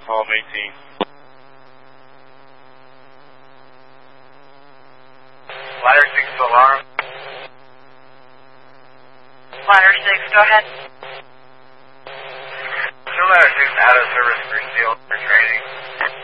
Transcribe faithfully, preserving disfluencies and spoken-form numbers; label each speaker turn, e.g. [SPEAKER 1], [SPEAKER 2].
[SPEAKER 1] Home eighteen.
[SPEAKER 2] Ladder six alarm.
[SPEAKER 3] Ladder six, go ahead.
[SPEAKER 2] Show ladder six out of service for steel for training.